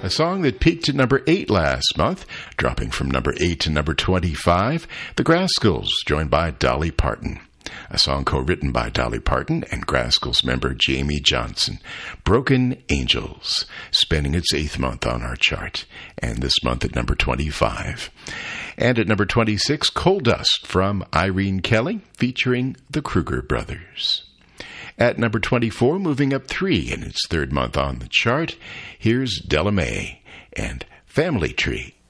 A song that peaked at number 8 last month, dropping from number 8 to number 25, The Grascals, joined by Dolly Parton. A song co-written by Dolly Parton and Grascals member Jamie Johnson. Broken Angels, spending its 8th month on our chart, and this month at number 25. And at number 26, Coal Dust from Irene Kelly, featuring the Kruger Brothers. At number 24, moving up 3 in its 3rd month on the chart, here's Della Mae and Family Tree.